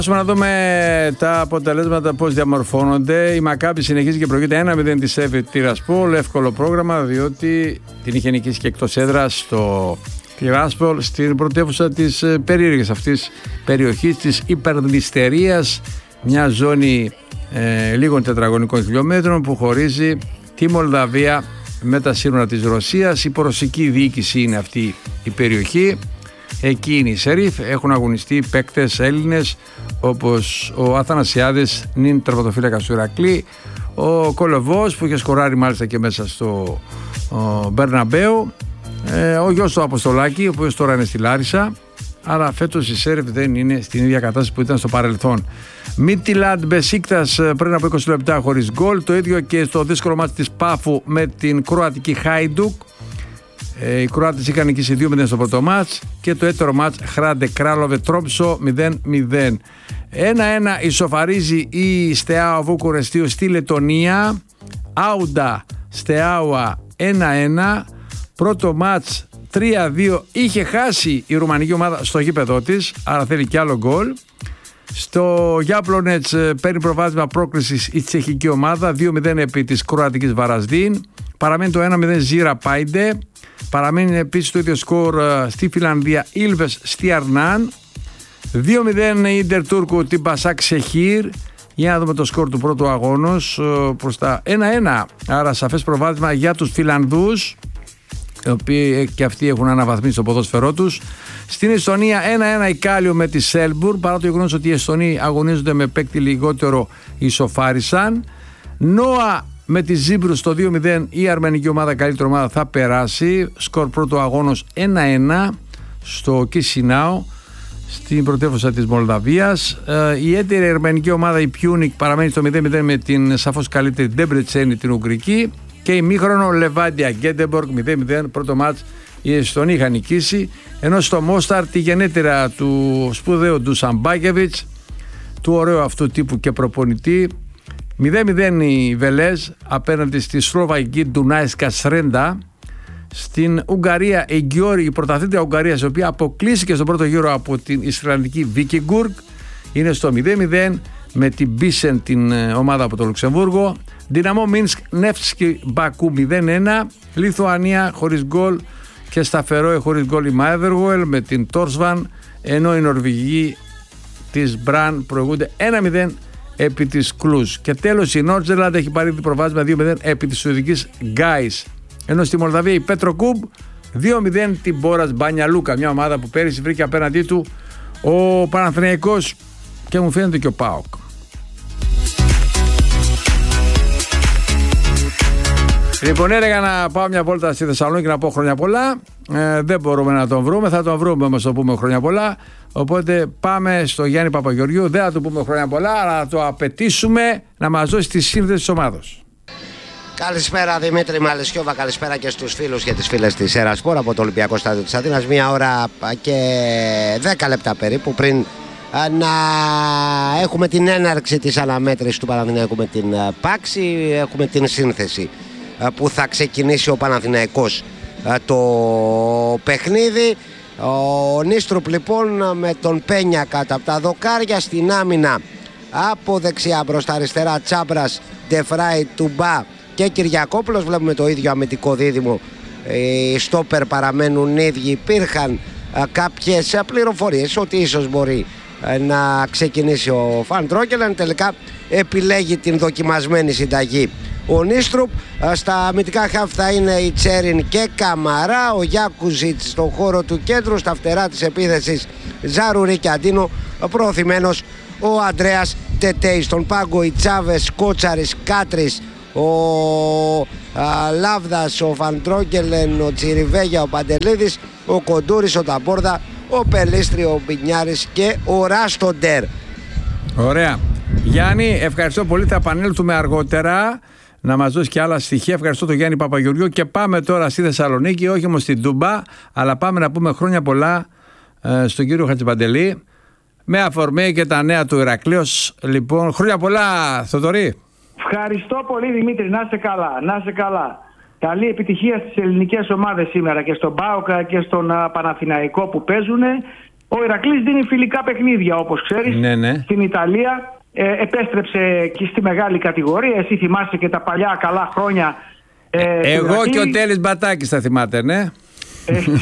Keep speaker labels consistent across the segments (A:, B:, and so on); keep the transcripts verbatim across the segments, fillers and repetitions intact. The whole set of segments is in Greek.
A: Να δούμε τα αποτελέσματα πώς διαμορφώνονται. Η Μακάμπι συνεχίζει και προηγείται ένα μηδέν της Εφ Τiraspol. Εύκολο πρόγραμμα, διότι την είχε νικήσει και εκτός έδρας στο Tiraspol, στην πρωτεύουσα της περίεργης αυτής περιοχής της υπερδνηστερίας, μια ζώνη ε, λίγων τετραγωνικών χιλιόμετρων που χωρίζει τη Μολδαβία με τα σύνορα της Ρωσίας. Η προρωσική διοίκηση είναι αυτή η περιοχή. Εκεί είναι η Σερίφ, έχουν αγωνιστεί παίκτες Έλληνες όπως ο Αθανασιάδης, νυν τερματοφύλακας του Ηρακλή, ο Κολοβός που είχε σκοράρει μάλιστα και μέσα στο Μπερναμπέου, ε, ο γιος του Αποστολάκη, ο οποίος τώρα είναι στη Λάρισα, αλλά φέτος η Σερίφ δεν είναι στην ίδια κατάσταση που ήταν στο παρελθόν. Μίτιλαντ Μπεσίκτας πριν από είκοσι λεπτά χωρίς γκολ, το ίδιο και στο δύσκολο μάτι της Πάφου με την κροατική Χάιντουκ. Οι Κροάτες είχαν νικήσει δύο μηδέν στο πρώτο μάτς και το έτερο μάτς Χράντε Κράλοβε Τρόμψο μηδέν μηδέν. ένα ένα ισοφαρίζει η Στεάουα Βουκουρεστίου στη Λετωνία. Άουντα Στεάουα ένα ένα. Πρώτο μάτς τρία δύο είχε χάσει η ρουμανική ομάδα στο γήπεδό της, άρα θέλει κι άλλο γκολ. Στο Γιάπλονετς παίρνει προβάδισμα πρόκρισης η τσεχική ομάδα δύο μηδέν επί της κροατικής Βαρασδίν. Παραμένει το ένα μηδέν Ζήρα Πάιντε. Παραμένει επίσης το ίδιο σκορ στη Φιλανδία, Ήλβες στη Αρνάν. δύο μηδέν Ίντερ Τούρκου την Πασάκ Σεχίρ. Για να δούμε το σκορ του πρώτου αγώνος προς τα ένα ένα. Άρα σαφές προβάδισμα για τους Φιλανδούς, οι οποίοι και αυτοί έχουν αναβαθμίσει το ποδόσφαιρό τους. Στην Εστονία ένα ένα η Κάλιο με τη Σέλμπουργκ. Παρά το γεγονός ότι οι Εστονοί αγωνίζονται με παίκτη λιγότερο, ισοφάρισαν. Νόα με τη Ζήμπρου στο δύο μηδέν, η αρμενική ομάδα, καλύτερη ομάδα, θα περάσει. Σκορ πρώτο αγώνος ένα ένα στο Κισινάου, στην πρωτεύουσα της Μολδαβίας. Ε, η έτερη αρμενική ομάδα, η Πιούνικ, παραμένει στο μηδέν μηδέν με την σαφώς καλύτερη Ντεμπρετσένη, την Ουγγρική. Και η μήχρονο Λεβάντια Γκέντεμπορκ μηδέν μηδέν. Πρώτο μάτς οι Εστονοί είχαν νικήσει. Ενώ στο Μόσταρ τη γενέτερα του σπουδαίου του Σαμπάκεβιτς, του ωραίου αυτού τύπου και προπονητή, μηδέν μηδέν η Βελέζ απέναντι στη Σλοβακική Ντουνάισκα Σρέντα. Στην Ουγγαρία η Γκιόρη, η πρωταθλήτρια Ουγγαρίας, η οποία αποκλείστηκε στον πρώτο γύρο από την Ισλανδική Βίκιγκουργκ, είναι στο μηδέν μηδέν με την Μπίσεν, την ομάδα από το Λουξεμβούργο. Δυναμό Μίνσκ Νεύσκι Μπακού μηδέν ένα. Λιθουανία χωρίς γκολ και στα Φερόε χωρίς γκολ η Μάεβεργουελ με την Τόρσβαν, ενώ οι Νορβηγοί της Μπραν προηγούνται ένα μηδέν επί της Κλουζ. Και τέλος η Νόρτζελαντ έχει πάρει την προβάδισμα δύο μηδέν επί της Σουηδικής Γκάις. Ενώ στη Μολδαβία η Πέτρο Κούμπ δύο μηδέν την Μπόρας Μπανιαλούκα, μια ομάδα που πέρυσι βρήκε απέναντί του ο Παναθηναϊκός και μου φαίνεται και ο ΠΑΟΚ. Λοιπόν, έλεγα να πάω μια βόλτα στη Θεσσαλονίκη να πω χρόνια πολλά. Ε, δεν μπορούμε να τον βρούμε, θα τον βρούμε όμως το πούμε χρόνια πολλά. Οπότε πάμε στο Γιάννη Παπαγεωργίου. Δεν θα του πούμε χρόνια πολλά, αλλά θα το απαιτήσουμε να μας δώσει τη σύνδεση της ομάδος.
B: Καλησπέρα Δημήτρη Μαλαισιώβα, καλησπέρα και στους φίλους και τις φίλες της Ερασπορ από το Ολυμπιακό Στάδιο της Αθήνας. Μία ώρα και δέκα λεπτά περίπου πριν να έχουμε την έναρξη της αναμέτρησης του Παναθηναϊκού με την Πάξη. Έχουμε την σύνθεση που θα ξεκινήσει ο Παναθηναϊκός το παιχνίδι. Ο Νίστρουπ λοιπόν με τον Πένια κάτω από τα δοκάρια, στην άμυνα από δεξιά προς τα αριστερά Τσάμπρας, Ντεφράι, Τουμπά και Κυριακόπουλος. Βλέπουμε το ίδιο αμυντικό δίδυμο, οι στόπερ παραμένουν ίδιοι. Υπήρχαν κάποιες πληροφορίες ότι ίσως μπορεί να ξεκινήσει ο Φαν Τρόκελεν. Τελικά επιλέγει την δοκιμασμένη συνταγή ο Νίστρουπ. Στα αμυντικά χαφ θα είναι η Τσέριν και Καμαρά. Ο Γιάκουζιτς στον χώρο του κέντρου. Στα φτερά της επίθεσης Ζαρουρί και Αντίνο. Προωθημένος ο Αντρέας Τετέι. Στον πάγκο οι Τσάβες, Κότσαρης, Κάτρης, ο α, Λάβδας, ο Φαντρόγκελεν, ο Τσιριβέγια, ο Παντελίδης, ο Κοντούρης, ο Ταμπόρδα, ο Πελίστρη, ο Μπινιάρης και ο Ράστοντερ.
A: Ωραία. Γιάννη, ευχαριστώ πολύ. Θα επανέλθουμε αργότερα να μας δώσει και άλλα στοιχεία. Ευχαριστώ τον Γιάννη Παπαγεωργίου και πάμε τώρα στη Θεσσαλονίκη, όχι όμως στην Τούμπα, αλλά πάμε να πούμε χρόνια πολλά ε, στον κύριο Χατζηπαντελή με αφορμή και τα νέα του Ηρακλείος. Λοιπόν, χρόνια πολλά, Θοδωρή.
C: Ευχαριστώ πολύ, Δημήτρη. Να είσαι καλά, να είσαι καλά. Καλή επιτυχία στις ελληνικές ομάδες σήμερα και στον ΠΑΟΚ και στον Παναθηναϊκό που παίζουν. Ο Ηρακλής δίνει φιλικά παιχνίδια, όπως ξέρεις,
A: ναι, ναι.
C: στην Ιταλία. Ε, επέστρεψε και στη μεγάλη κατηγορία. Εσύ θυμάσαι και τα παλιά καλά χρόνια. Ε,
A: εγώ και ο Τέλης Μπατάκης θα θυμάται, ναι.
C: Εσύ,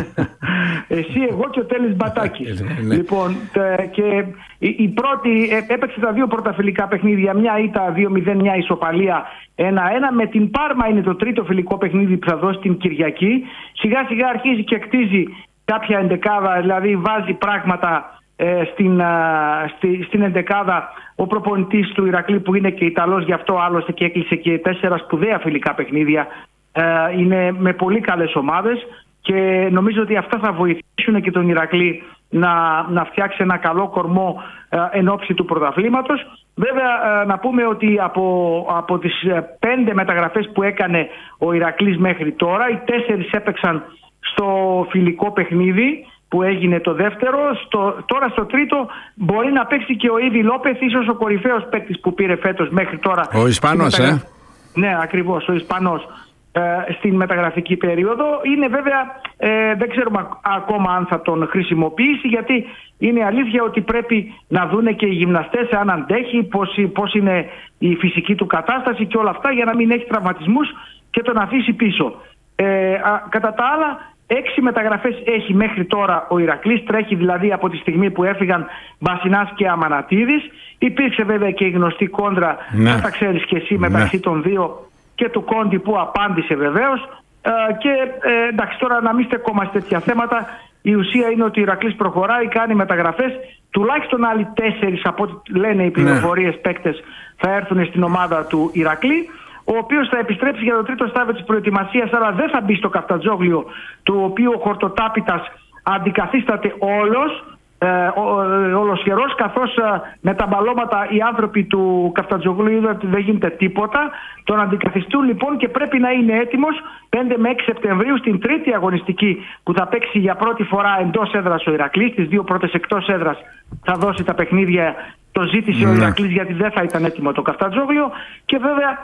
C: εσύ, εγώ και ο Τέλης Μπατάκης.
A: ναι.
C: Λοιπόν, και η, η πρώτη έπαιξε τα δύο πρώτα φιλικά παιχνίδια. Μια ήττα δύο μηδέν, μια ισοπαλία ένα ένα. Με την Πάρμα είναι το τρίτο φιλικό παιχνίδι που θα δώσει την Κυριακή. Σιγά σιγά αρχίζει και κτίζει κάποια εντεκάδα, δηλαδή βάζει πράγματα ε, στην, α, στη, στην εντεκάδα ο προπονητής του Ηρακλή, που είναι και Ιταλός, γι' αυτό άλλωστε και έκλεισε και τέσσερα σπουδαία φιλικά παιχνίδια. Ε, είναι με πολύ καλές ομάδες και νομίζω ότι αυτά θα βοηθήσουν και τον Ηρακλή να, να φτιάξει ένα καλό κορμό ε, εν ώψη του πρωταθλήματος. Βέβαια ε, να πούμε ότι από, από τις πέντε μεταγραφές που έκανε ο Ηρακλής μέχρι τώρα, οι τέσσερις έπαιξαν στο φιλικό παιχνίδι που έγινε το δεύτερο. Στο, τώρα στο τρίτο μπορεί να παίξει και ο Ήβι Λόπεθ, ίσως ο κορυφαίος παίκτης που πήρε φέτος μέχρι τώρα.
A: Ο Ισπανός, ε?
C: Ναι, ακριβώς, ο Ισπανός ε, στην μεταγραφική περίοδο. Είναι βέβαια, ε, δεν ξέρουμε ακόμα αν θα τον χρησιμοποιήσει, γιατί είναι αλήθεια ότι πρέπει να δούνε και οι γυμναστές αν αντέχει, πώς, πώς είναι η φυσική του κατάσταση και όλα αυτά, για να μην έχει τραυματισμούς και τον αφήσει πίσω. Ε, α, κατά τα άλλα, έξι μεταγραφές έχει μέχρι τώρα ο Ηρακλής, τρέχει δηλαδή από τη στιγμή που έφυγαν Μπασινάς και Αμανατίδης. Υπήρξε βέβαια και η γνωστή κόντρα,
A: ναι.
C: θα τα ξέρεις και εσύ, μεταξύ ναι. των δύο και του Κόντι, που απάντησε βεβαίως. Ε, και ε, εντάξει, τώρα να μην στεκόμαστε τέτοια θέματα. Η ουσία είναι ότι ο Ηρακλής προχωράει, κάνει μεταγραφές. Τουλάχιστον άλλοι τέσσερις, από ό,τι λένε οι πληροφορίες, ναι. παίκτες θα έρθουν στην ομάδα του Ηρακλή, ο οποίος θα επιστρέψει για το τρίτο στάδιο της προετοιμασίας, αλλά δεν θα μπει στο Καφτατζόγλιο, του οποίου ο Χορτοτάπητας αντικαθίσταται όλος, ε, ολοσχερός, καθώς ε, με τα μπαλώματα οι άνθρωποι του Καφτατζόγλιου είδαν ότι δεν γίνεται τίποτα. Τον αντικαθιστούν λοιπόν και πρέπει να είναι έτοιμος πέντε με έξι Σεπτεμβρίου στην τρίτη αγωνιστική που θα παίξει για πρώτη φορά εντός έδρας ο Ηρακλής. Τις δύο πρώτες εκτός έδρας θα δώσει τα παιχνίδια. Το ζήτησε ναι. ο Ηρακλής, γιατί δεν θα ήταν έτοιμο το Καφτατζόγλιο, και βέβαια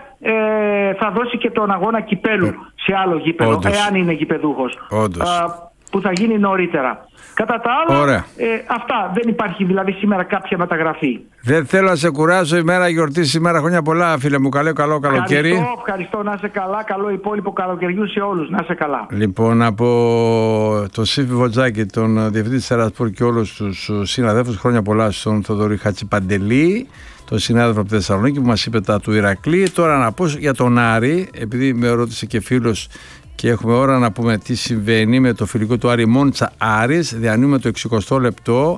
C: ε, θα δώσει και τον αγώνα κυπέλου σε άλλο γήπεδο, όντως. Εάν είναι γηπεδούχος, α, που θα γίνει νωρίτερα. Κατά τα άλλα, ε, αυτά. Δεν υπάρχει δηλαδή σήμερα κάποια μεταγραφή.
A: Δεν θέλω να σε κουράσω, η μέρα γιορτή σήμερα. Χρόνια πολλά, φίλε μου. Καλό, καλό καλοκαίρι.
C: Ευχαριστώ, ευχαριστώ, να είσαι καλά. Καλό υπόλοιπο καλοκαιριού σε όλους. Να είσαι καλά.
A: Λοιπόν, από τον Σύφη Βοτζάκη, τον διευθυντή της Ερασπορ, και όλους τους συναδέλφους, χρόνια πολλά στον Θοδωρή Χατσιπαντελή, τον συνάδελφο από τη Θεσσαλονίκη, που μας είπε τα του Ηρακλή. Τώρα να πω για τον Άρη, επειδή με ρώτησε και φίλος και έχουμε ώρα να πούμε τι συμβαίνει με το φιλικό του Άρη Μόντσα Άρης. Διανύουμε το εξηκοστό λεπτό.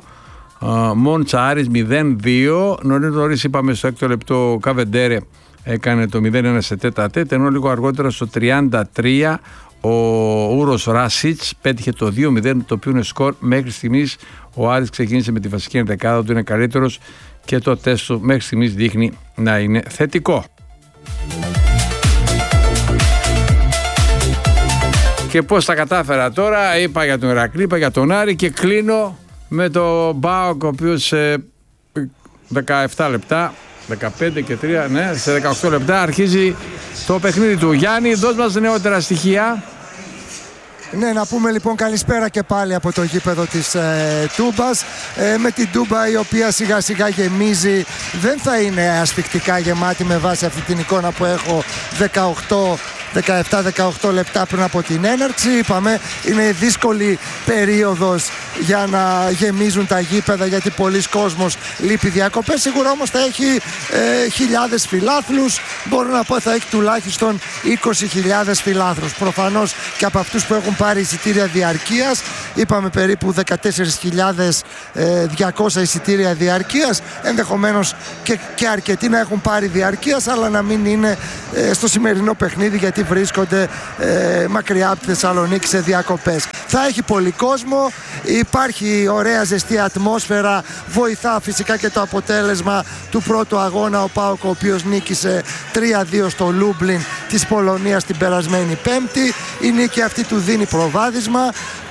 A: Μόντσα Άρης μηδέν δύο. Νωρίς νωρίς είπαμε στο έκτο λεπτό ο Καβεντέρε έκανε το μηδέν ένα σε τέτα τέτ, ενώ λίγο αργότερα στο τριάντα τρία ο Ούρος Ράσιτς πέτυχε το δύο μηδέν, το οποίο είναι σκορ μέχρι στιγμής. Ο Άρης ξεκίνησε με τη βασική ενδεκάδα του, είναι καλύτερος και το τεστ του μέχρι στιγμής δείχνει να είναι θετικό. Και πώς τα κατάφερα τώρα, είπα για τον Ηρακλή, είπα για τον Άρη και κλείνω με τον ΠΑΟΚ, ο οποίος σε δεκαεπτά λεπτά, δεκαπέντε και τρία, ναι, σε δεκαοκτώ λεπτά αρχίζει το παιχνίδι του. Γιάννη, δώσ' μας νεότερα στοιχεία.
D: Ναι, να πούμε λοιπόν καλησπέρα και πάλι από το γήπεδο της ε, Τούμπας, ε, με την Τούμπα η οποία σιγά σιγά γεμίζει. Δεν θα είναι ασφυκτικά γεμάτη με βάση αυτή την εικόνα που έχω, δεκαοκτώ δεκαεπτά δεκαοκτώ λεπτά πριν από την έναρξη. Είπαμε, είναι δύσκολη περίοδος για να γεμίζουν τα γήπεδα, γιατί πολλοί κόσμος λείπει διακοπές. Σίγουρα όμως θα έχει ε, χιλιάδες φιλάθλους. Μπορώ να πω θα έχει τουλάχιστον είκοσι χιλιάδες φιλάθλους. Προφανώς και από αυτούς που έχουν πάρει εισιτήρια διαρκείας, είπαμε περίπου δεκατέσσερις χιλιάδες διακόσια εισιτήρια διαρκείας. Ενδεχομένως και, και αρκετοί να έχουν πάρει διαρκείας, αλλά να μην είναι ε, στο σημερινό παιχνίδι, γιατί βρίσκονται ε, μακριά από τη Θεσσαλονίκη σε διακοπές. Θα έχει πολύ κόσμο, υπάρχει ωραία ζεστή ατμόσφαιρα, βοηθά φυσικά και το αποτέλεσμα του πρώτου αγώνα, ο ΠΑΟΚ, ο οποίος νίκησε τρία δύο στο Λούμπλιν της Πολωνίας την περασμένη Πέμπτη. Η νίκη αυτή του δίνει προβάδισμα,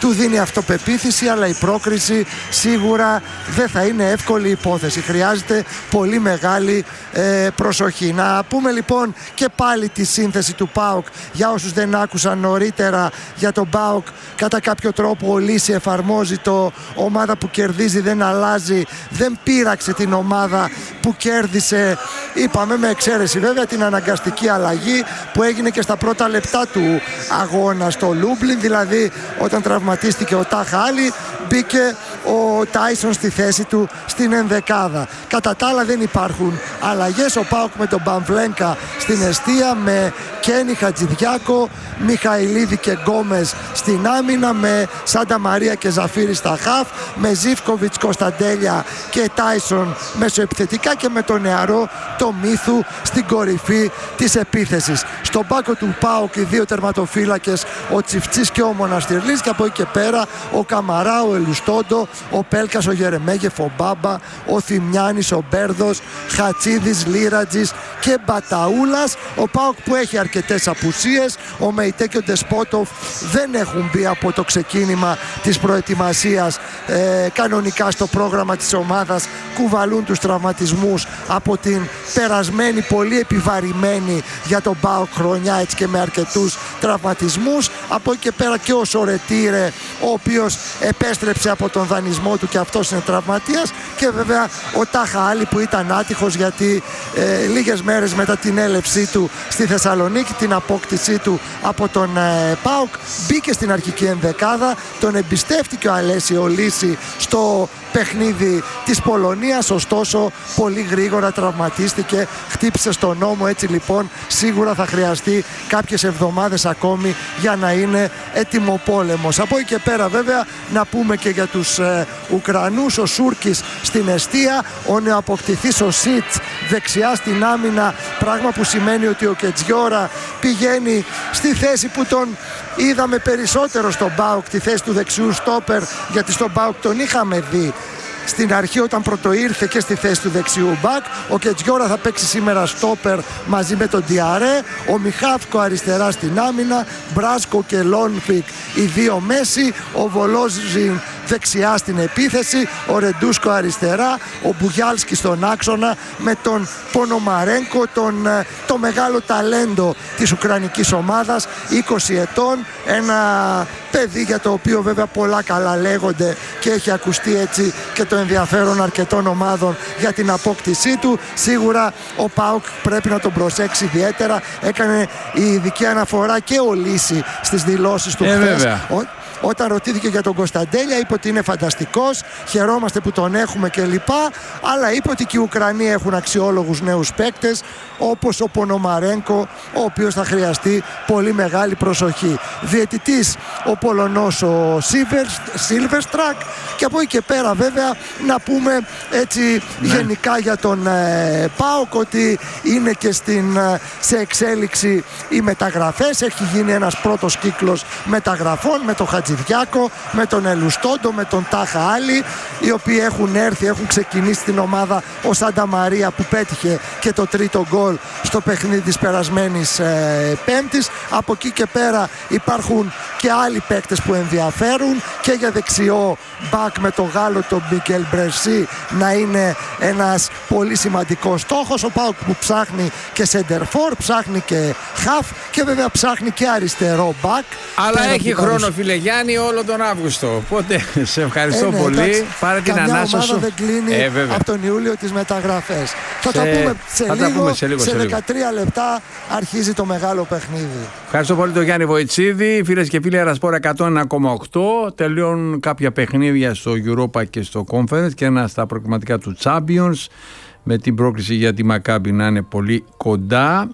D: του δίνει αυτοπεποίθηση, αλλά η πρόκριση σίγουρα δεν θα είναι εύκολη υπόθεση. Χρειάζεται πολύ μεγάλη ε, προσοχή. Να πούμε λοιπόν και πάλι τη σύνθεση του ΠΑΟΚ για όσους δεν άκουσαν νωρίτερα για τον ΠΑΟΚ. Κατά κάποιο τρόπο ο Λύση εφαρμόζει το ομάδα που κερδίζει δεν αλλάζει, δεν πείραξε την ομάδα που κέρδισε, είπαμε με εξαίρεση βέβαια την αναγκαστική αλλαγή που έγινε και στα πρώτα λεπτά του αγώνα στο Λούμπλιν, δηλαδή όταν τραυματίστηκε ο Τάχα Άλλη μπήκε ο Τάισον στη θέση του στην ενδεκάδα. Κατά τα άλλα δεν υπάρχουν αλλαγές. Ο ΠΑΟΚ με τον Παμβλένκα στην εστία, με Κένι, Χατζηδιάκο, Μιχαηλίδη και Γκόμες στην άμυνα, με Σάντα Μαρία και Ζαφίρη στα χαφ, με Ζίβκοβιτς, Κωνσταντέλια και Τάισον μεσοεπιθετικά και με τον νεαρό το Μίθου στην κορυφή της επίθεσης. Στον πάκο του ΠΑΟΚ οι δύο τερματοφύλακες, ο Τσιφτσής και ο Μοναστηρλής, και από εκεί και πέρα ο Καμαρά, ο Ελουστόντο, ο Πέλκας, ο Γερεμέγεφ, ο Μπάμπα, ο Θημιάνης, ο Μπέρδος, Χατσίδης, Λίρατζης και Μπαταούλας. Ο ΠΑΟΚ που έχει αρκετές απουσίες, ο Μεϊτέ και ο Ντεσπότοφ δεν έχουν μπει από το ξεκίνημα της προετοιμασίας ε, κανονικά στο πρόγραμμα της ομάδας, κουβαλούν τους τραυματισμούς από την περασμένη πολύ επιβαρημένη για τον ΠΑΟΚ χρονιά, έτσι και με αρκετούς τραυματισμούς. Από εκεί και πέρα και ο Σορετήρε, ο οποίος επέστρεψε από τον δανεισμό του και αυτός είναι τραυματίας, και βέβαια ο Τάχα Άλλη που ήταν άτυχος γιατί ε, λίγες μέρες μετά την έλευσή του στη Θεσσαλονίκη, την απόκτησή του από τον ε, ΠΑΟΚ, μπήκε στην αρχική ενδεκάδα, τον εμπιστεύτηκε ο Αλέσιο Λύση στο παιχνίδι της Πολωνίας, ωστόσο πολύ γρήγορα τραυματίστηκε, χτύπησε στον ώμο, έτσι λοιπόν σίγουρα θα χρειαστεί κάποιες εβδομάδες ακόμη για να είναι έτοιμο πόλεμος. Από εκεί και πέρα βέβαια να πούμε και για τους ε, Ουκρανούς, ο Σούρκης στην εστία, ο νεοαποκτηθής ο Σίτς δεξιά στην άμυνα, πράγμα που σημαίνει ότι ο Κετζιόρα πηγαίνει στη θέση που τον είδαμε περισσότερο στον ΠΑΟΚ, τη θέση του δεξιού στόπερ, γιατί στον ΠΑΟΚ τον είχαμε δει στην αρχή όταν πρωτοήρθε και στη θέση του δεξιού μπακ. Ο Κετζιόρα θα παίξει σήμερα στόπερ μαζί με τον Διαρέ, ο Μιχάφκο αριστερά στην άμυνα, Μπράσκο και Λόνφικ οι δύο μέση, ο Βολόζιν δεξιά στην επίθεση, ο Ρεντούσκο αριστερά, ο Μπουγιάλσκι στον άξονα με τον Πονομαρένκο, τον, το μεγάλο ταλέντο της ουκρανικής ομάδας, είκοσι ετών, ένα παιδί για το οποίο βέβαια πολλά καλά λέγονται και έχει ακουστεί έτσι και το ενδιαφέρον αρκετών ομάδων για την απόκτησή του. Σίγουρα ο ΠΑΟΚ πρέπει να τον προσέξει ιδιαίτερα. Έκανε η ειδική αναφορά και ο Λύση στις δηλώσεις του
A: ε,
D: χθες. Όταν ρωτήθηκε για τον Κωνσταντέλια είπε ότι είναι φανταστικός, χαιρόμαστε που τον έχουμε κλπ. Αλλά είπε ότι και οι Ουκρανοί έχουν αξιόλογους νέους παίκτες όπως ο Πονομαρένκο, ο οποίος θα χρειαστεί πολύ μεγάλη προσοχή. Διαιτητής ο Πολωνός ο Σίλβερστρακ. Και από εκεί και πέρα βέβαια να πούμε έτσι ναι. γενικά για τον ε, ΠΑΟΚ ότι είναι και στην, ε, σε εξέλιξη οι μεταγραφές. Έχει γίνει ένας πρώτος κύκλος μεταγραφών με τον Χατζηδιάκο, με τον Ελουστόντο, με τον Τάχα Άλλη, οι οποίοι έχουν έρθει, έχουν ξεκινήσει την ομάδα, ο Σάντα Μαρία που πέτυχε και το τρίτο γκολ στο παιχνίδι της περασμένης ε, Πέμπτης. Από εκεί και πέρα υπάρχουν και άλλοι παίκτες που ενδιαφέρουν και για δεξιό μπακ με τον Γάλλο τον Μικέλ Μπρεσί να είναι ένας πολύ σημαντικός στόχος. Ο ΠΑΟΚ που ψάχνει και σεντερφόρ, ψάχνει και χαφ και βέβαια ψάχνει και αριστερό μπακ.
A: Αλλά έχει χρόνο φίλε Γιάννη όλο τον Αύγουστο, οπότε σε ευχαριστώ ε, ναι, πολύ. Εντάξει, πάρε την ανάσα σου.
D: Δεν κλείνει ε, από τον Ιούλιο τις μεταγραφές. Θα σε... τα πούμε σε, θα λίγο, τα πούμε σε λίγο. Σε δεκατρία λεπτά αρχίζει το μεγάλο παιχνίδι.
A: Ευχαριστώ πολύ τον Γιάννη Βοητσίδη. Φίλες και φίλοι, Ερασπορ εκατό ένα κόμμα οκτώ. Τελειώνουν κάποια παιχνίδια στο Europa και στο Conference και ένα στα προκριματικά του Champions, με την πρόκληση για τη Μακάμπι να είναι πολύ κοντά.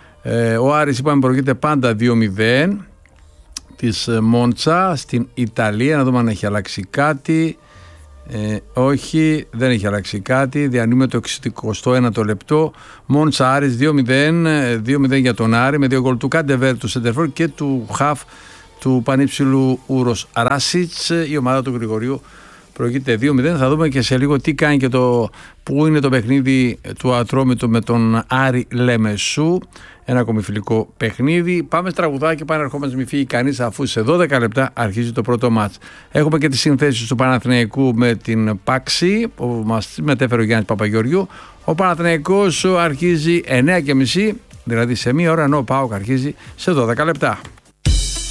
A: Ε, ο Άρης είπαμε προηγείται πάντα δύο μηδέν της Μόντσα στην Ιταλία. Να δούμε αν έχει αλλάξει κάτι. Ε, όχι, δεν έχει αλλάξει κάτι. Διανύουμε το εξηκοστό ένατο λεπτό. Μόντσα Άρης δύο μηδέν, δύο μηδέν για τον Άρη, με δύο γκολ του Κάντεβερ, του Σεντερφόρ και του Χαφ του πανύψηλου Ούρος Ράσιτς. Η ομάδα του Γρηγορίου προηγείται δύο μηδέν. Θα δούμε και σε λίγο τι κάνει και το που είναι το παιχνίδι του Ατρόμητου με τον Άρη Λεμεσού. Ένα ακόμη φιλικό παιχνίδι. Πάμε στο τραγουδάκι, πάνε ερχόμαστε, μη φύγει κανείς, αφού σε δώδεκα λεπτά αρχίζει το πρώτο μάτς. Έχουμε και τις συνθέσεις του Παναθηναϊκού με την Πάξη που μας μετέφερε ο Γιάννης Παπαγεωργιού. Ο Παναθηναϊκός αρχίζει εννιά και μισή, δηλαδή σε μία ώρα, ενώ ο ΠΑΟΚ αρχίζει σε δώδεκα λεπτά.